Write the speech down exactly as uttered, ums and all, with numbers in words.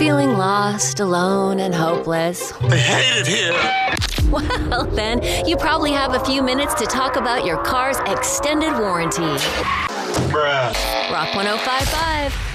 Feeling lost, alone, and hopeless? I hate it here. Well, then, you probably have a few minutes to talk about your car's extended warranty. Bruh. Rock one oh five point five.